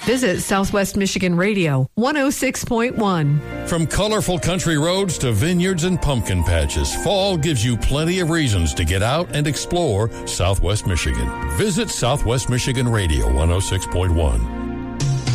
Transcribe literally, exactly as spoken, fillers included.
Visit Southwest Michigan Radio one oh six point one. From colorful country roads to vineyards and pumpkin patches, fall gives you plenty of reasons to get out and explore Southwest Michigan. Visit Southwest Michigan Radio one oh six point one.